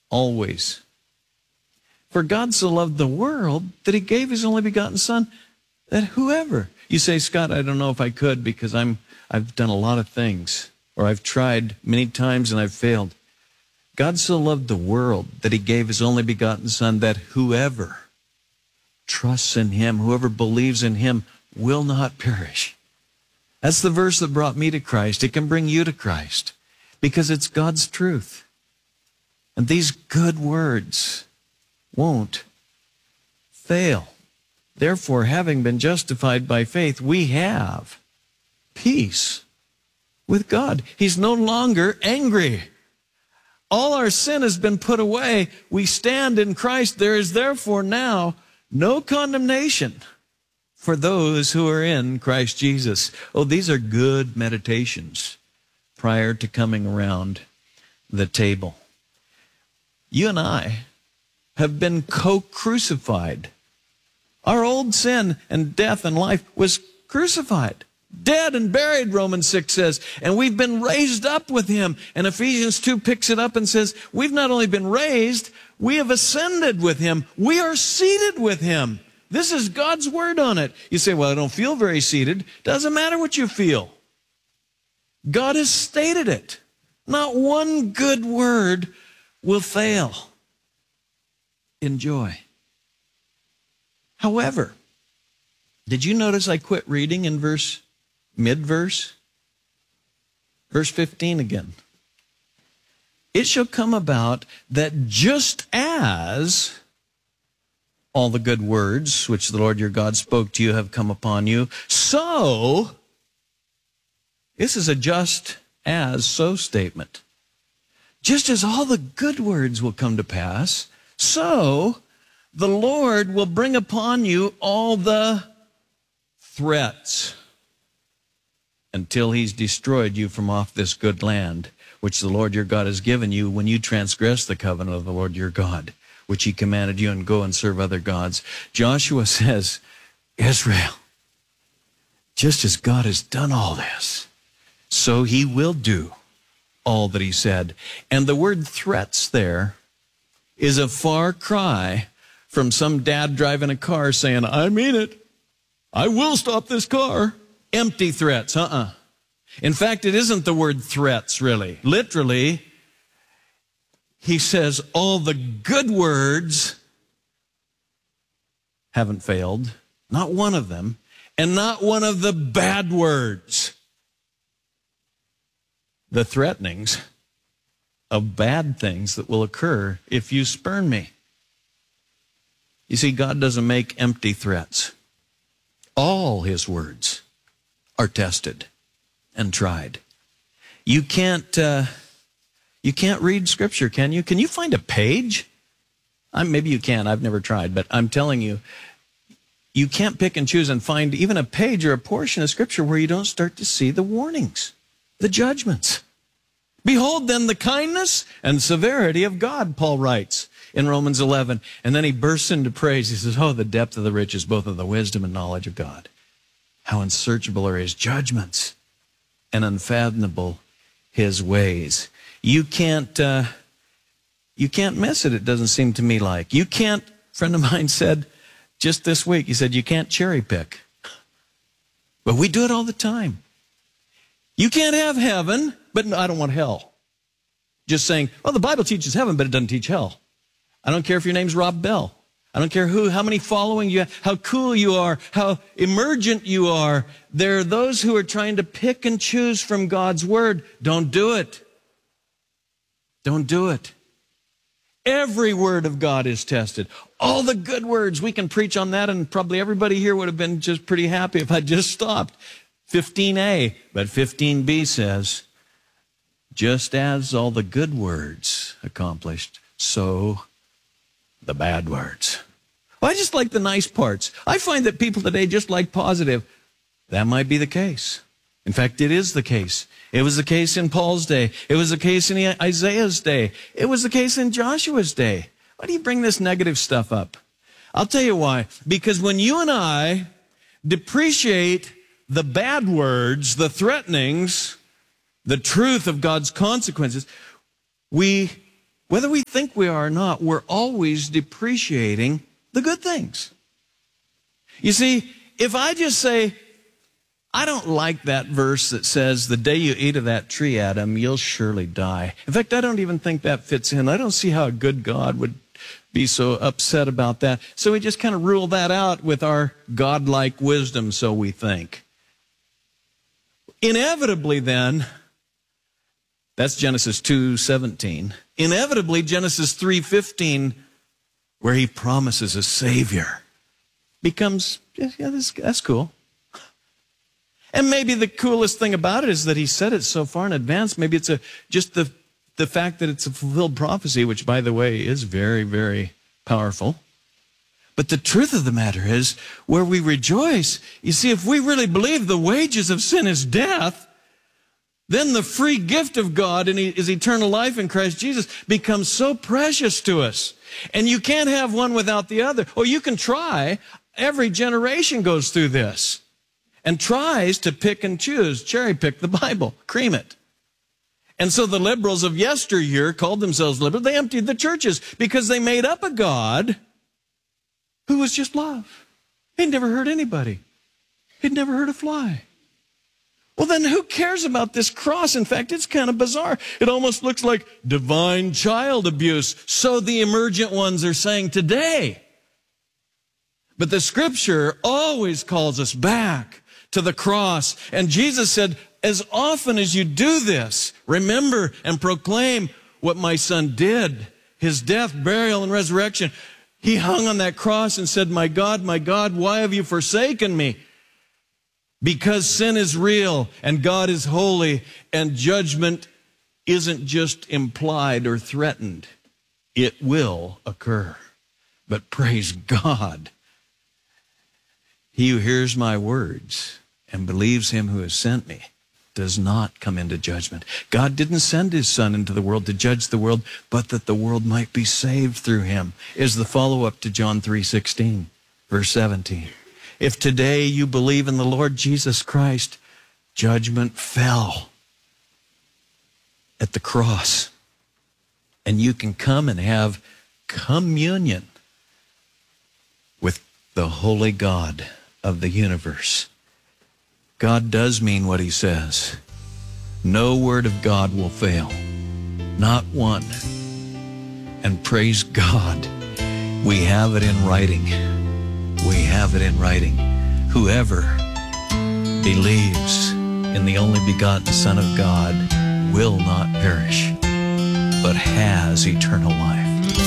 always. For God so loved the world that he gave his only begotten Son, that whoever. You say, Scott, I don't know if I could because I've done a lot of things, or I've tried many times and I've failed. God so loved the world that he gave his only begotten Son, that whoever trusts in him, whoever believes in him, will not perish. That's the verse that brought me to Christ. It can bring you to Christ because it's God's truth. And these good words won't fail. Therefore, having been justified by faith, we have peace with God. He's no longer angry. All our sin has been put away. We stand in Christ. There is therefore now no condemnation for those who are in Christ Jesus. Oh, these are good meditations prior to coming around the table. You and I have been co-crucified. Our old sin and death and life was crucified. Dead and buried, Romans 6 says, and we've been raised up with him. And Ephesians 2 picks it up and says, we've not only been raised, we have ascended with him. We are seated with him. This is God's word on it. You say, well, I don't feel very seated. Doesn't matter what you feel. God has stated it. Not one good word will fail. Enjoy. However, did you notice I quit reading in mid-verse? Verse 15 again. It shall come about that just as all the good words which the Lord your God spoke to you have come upon you, so, this is a just as so statement. Just as all the good words will come to pass, so the Lord will bring upon you all the threats until he's destroyed you from off this good land, which the Lord your God has given you when you transgress the covenant of the Lord your God, which he commanded you, and go and serve other gods. Joshua says, Israel, just as God has done all this, so he will do all that he said. And the word threats there is a far cry from some dad driving a car saying, I mean it. I will stop this car. Empty threats, In fact, it isn't the word threats, really. Literally, he says all the good words haven't failed, not one of them, and not one of the bad words. The threatenings of bad things that will occur if you spurn me. You see, God doesn't make empty threats. All his words are tested and tried. You can't read Scripture, can you? Can you find a page? Maybe you can. I've never tried, but I'm telling you, you can't pick and choose and find even a page or a portion of Scripture where you don't start to see the warnings, the judgments. Behold then the kindness and severity of God, Paul writes in Romans 11. And then he bursts into praise. He says, oh, the depth of the riches, both of the wisdom and knowledge of God. How unsearchable are his judgments and unfathomable his ways. You can't miss it, it doesn't seem to me like. You can't, a friend of mine said just this week, he said, you can't cherry pick. But we do it all the time. You can't have heaven, but I don't want hell. Just saying, well, the Bible teaches heaven, but it doesn't teach hell. I don't care if your name's Rob Bell. I don't care how many following you have, how cool you are, how emergent you are. There are those who are trying to pick and choose from God's word. Don't do it. Don't do it. Every word of God is tested. All the good words, we can preach on that, and probably everybody here would have been just pretty happy if I just stopped. 15a, but 15b says, just as all the good words accomplished, so the bad words. Well, I just like the nice parts. I find that people today just like positive. That might be the case. In fact, it is the case. It was the case in Paul's day. It was the case in Isaiah's day. It was the case in Joshua's day. Why do you bring this negative stuff up? I'll tell you why. Because when you and I depreciate the bad words, the threatenings, the truth of God's consequences, we Whether we think we are or not, we're always depreciating the good things. You see, if I just say, I don't like that verse that says, the day you eat of that tree, Adam, you'll surely die. In fact, I don't even think that fits in. I don't see how a good God would be so upset about that. So we just kind of rule that out with our godlike wisdom, so we think. Inevitably then, that's Genesis 2:17. Inevitably, Genesis 3:15, where he promises a Savior, becomes, that's cool. And maybe the coolest thing about it is that he said it so far in advance. Maybe it's just the fact that it's a fulfilled prophecy, which, by the way, is very, very powerful. But the truth of the matter is, where we rejoice, you see, if we really believe the wages of sin is death, then the free gift of God is eternal life in Christ Jesus becomes so precious to us. And you can't have one without the other. Or you can try. Every generation goes through this and tries to pick and choose, cherry pick the Bible, cream it. And so the liberals of yesteryear called themselves liberal. They emptied the churches because they made up a God who was just love. He'd never hurt anybody. He'd never hurt a fly. Well, then who cares about this cross? In fact, it's kind of bizarre. It almost looks like divine child abuse. So the emergent ones are saying today. But the Scripture always calls us back to the cross. And Jesus said, as often as you do this, remember and proclaim what my son did, his death, burial, and resurrection. He hung on that cross and said, my God, why have you forsaken me? Because sin is real and God is holy and judgment isn't just implied or threatened. It will occur. But praise God, he who hears my words and believes him who has sent me does not come into judgment. God didn't send his son into the world to judge the world, but that the world might be saved through him, is the follow-up to John 3:16, verse 17. If today you believe in the Lord Jesus Christ, judgment fell at the cross. And you can come and have communion with the holy God of the universe. God does mean what he says. No word of God will fail. Not one. And praise God, we have it in writing. We have it in writing. Whoever believes in the only begotten Son of God will not perish, but has eternal life.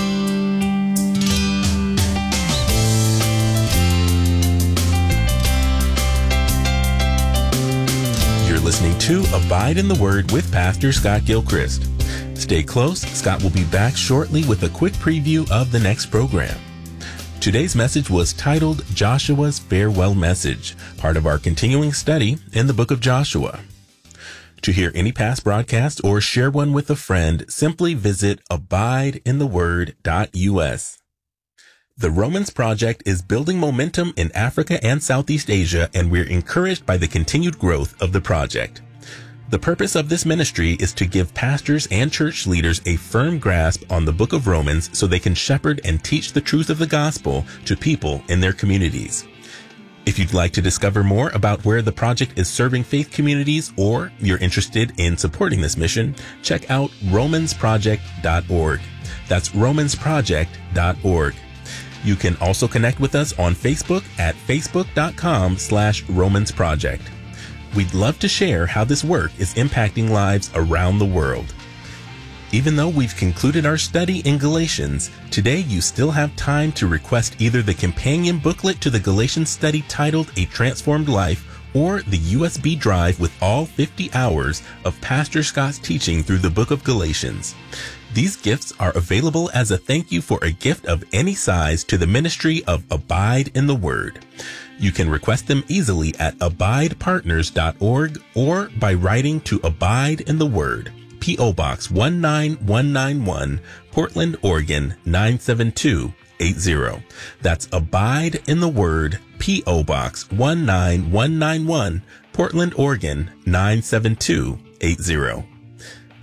You're listening to Abide in the Word with Pastor Scott Gilchrist. Stay close. Scott will be back shortly with a quick preview of the next program. Today's message was titled Joshua's Farewell Message, part of our continuing study in the book of Joshua. To hear any past broadcast or share one with a friend, simply visit abideintheword.us. The Romans Project is building momentum in Africa and Southeast Asia, and we're encouraged by the continued growth of the project. The purpose of this ministry is to give pastors and church leaders a firm grasp on the book of Romans so they can shepherd and teach the truth of the gospel to people in their communities. If you'd like to discover more about where the project is serving faith communities, or you're interested in supporting this mission, check out romansproject.org. That's romansproject.org. You can also connect with us on Facebook at facebook.com/romansproject. We'd love to share how this work is impacting lives around the world. Even though we've concluded our study in Galatians, today you still have time to request either the companion booklet to the Galatians study titled A Transformed Life, or the USB drive with all 50 hours of Pastor Scott's teaching through the book of Galatians. These gifts are available as a thank you for a gift of any size to the ministry of Abide in the Word. You can request them easily at abidepartners.org or by writing to Abide in the Word, P.O. Box 19191, Portland, Oregon 97280. That's Abide in the Word, P.O. Box 19191, Portland, Oregon 97280.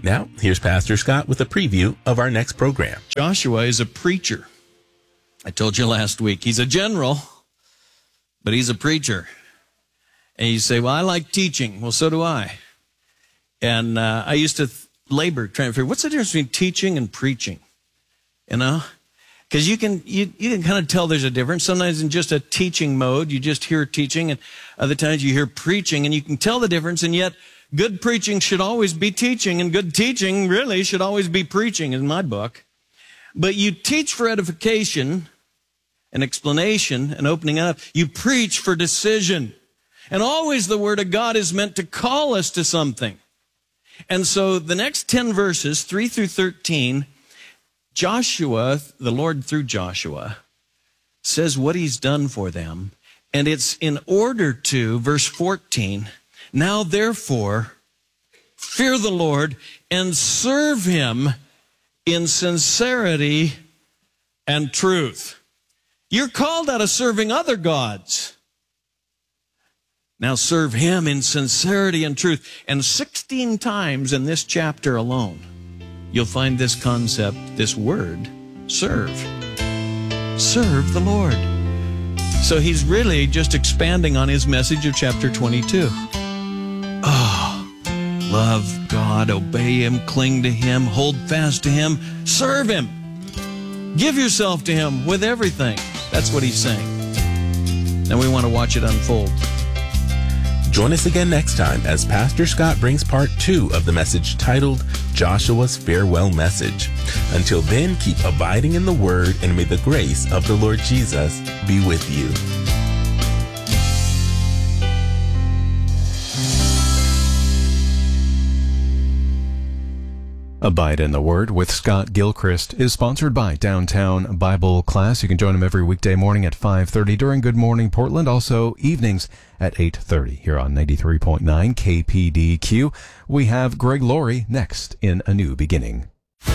Now, here's Pastor Scott with a preview of our next program. Joshua is a preacher. I told you last week, he's a general, but he's a preacher. And you say, well, I like teaching. Well, so do I. And I used to labor trying to figure, what's the difference between teaching and preaching? You know? Because you can kind of tell there's a difference. Sometimes in just a teaching mode, you just hear teaching, and other times you hear preaching, and you can tell the difference, and yet good preaching should always be teaching, and good teaching really should always be preaching in my book. But you teach for edification and explanation and opening up. You preach for decision. And always the Word of God is meant to call us to something. And so the next 10 verses, 3 through 13, Joshua, the Lord through Joshua, says what he's done for them. And it's in order to, verse 14, now therefore, fear the Lord and serve him in sincerity and truth. You're called out of serving other gods. Now serve him in sincerity and truth. And 16 times in this chapter alone, you'll find this concept, this word, serve. Serve the Lord. So he's really just expanding on his message of chapter 22. Oh, love God, obey him, cling to him, hold fast to him, serve him. Give yourself to him with everything. That's what he's saying. And we want to watch it unfold. Join us again next time as Pastor Scott brings part 2 of the message titled Joshua's Farewell Message. Until then, keep abiding in the Word, and may the grace of the Lord Jesus be with you. Abide in the Word with Scott Gilchrist is sponsored by Downtown Bible Class. You can join him every weekday morning at 5:30 during Good Morning Portland. Also evenings at 8:30 here on 93.9 KPDQ. We have Greg Laurie next in A New Beginning.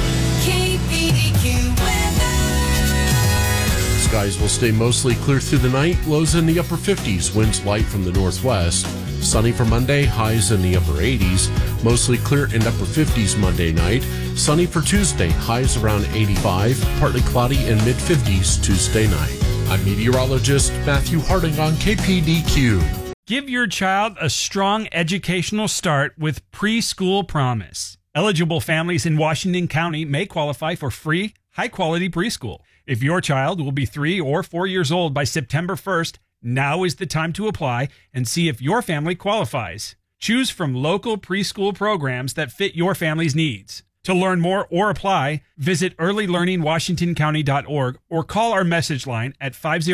KPDQ weather. Skies will stay mostly clear through the night. Lows in the upper 50s. Winds light from the northwest. Sunny for Monday, highs in the upper 80s. Mostly clear in upper 50s Monday night. Sunny for Tuesday, highs around 85. Partly cloudy in mid-50s Tuesday night. I'm meteorologist Matthew Harding on KPDQ. Give your child a strong educational start with Preschool Promise. Eligible families in Washington County may qualify for free, high-quality preschool. If your child will be 3 or 4 years old by September 1st, now is the time to apply and see if your family qualifies. Choose from local preschool programs that fit your family's needs. To learn more or apply, visit earlylearningwashingtoncounty.org or call our message line at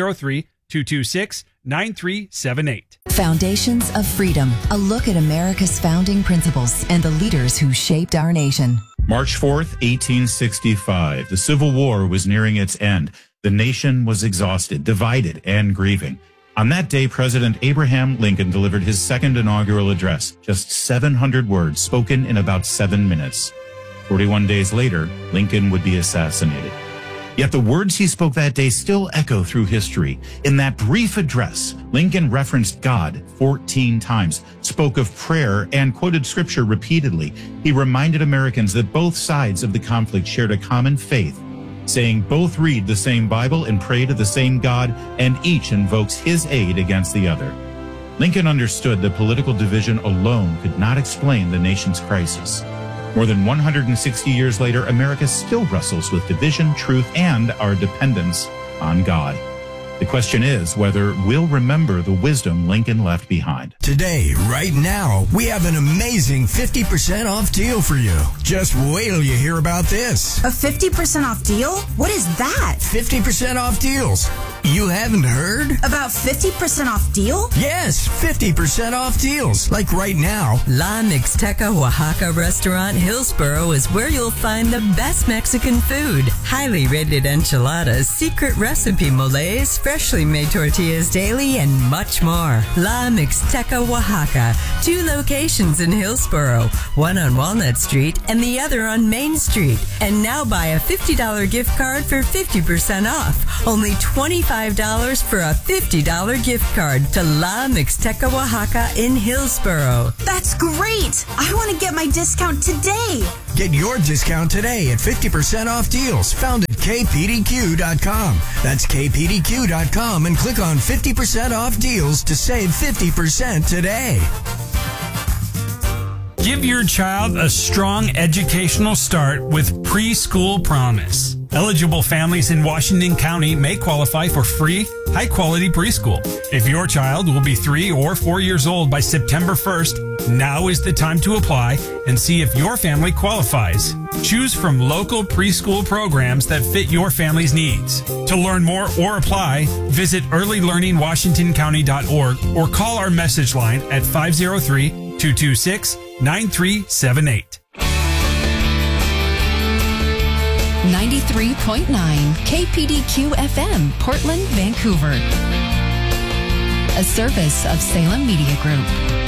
503-226-9378. Foundations of Freedom, a look at America's founding principles and the leaders who shaped our nation. March 4th, 1865. The Civil War was nearing its end. The nation was exhausted, divided, and grieving. On that day, President Abraham Lincoln delivered his second inaugural address, just 700 words spoken in about 7 minutes. 41 days later, Lincoln would be assassinated. Yet the words he spoke that day still echo through history. In that brief address, Lincoln referenced God 14 times, spoke of prayer, and quoted scripture repeatedly. He reminded Americans that both sides of the conflict shared a common faith, saying both read the same Bible and pray to the same God, and each invokes his aid against the other. Lincoln understood that political division alone could not explain the nation's crisis. More than 160 years later, America still wrestles with division, truth, and our dependence on God. The question is whether we'll remember the wisdom Lincoln left behind. Today, right now, we have an amazing 50% off deal for you. Just wait till you hear about this. A 50% off deal? What is that? 50% off deals. You haven't heard? About 50% off deal? Yes, 50% off deals. Like right now. La Mixteca Oaxaca Restaurant Hillsboro is where you'll find the best Mexican food. Highly rated enchiladas, secret recipe moles, freshly made tortillas daily, and much more. La Mixteca Oaxaca. 2 locations in Hillsboro. One on Walnut Street and the other on Main Street. And now buy a $50 gift card for 50% off. Only $25 for a $50 gift card to La Mixteca Oaxaca in Hillsboro. That's great! I want to get my discount today. Get your discount today at 50% off deals found at kpdq.com. That's kpdq.com and click on 50% off deals to save 50% today. Give your child a strong educational start with Preschool Promise. Eligible families in Washington County may qualify for free, high-quality preschool. If your child will be 3 or 4 years old by September 1st, now is the time to apply and see if your family qualifies. Choose from local preschool programs that fit your family's needs. To learn more or apply, visit earlylearningwashingtoncounty.org or call our message line at 503-226-9378. 93.9 KPDQ FM, Portland, Vancouver. A service of Salem Media Group.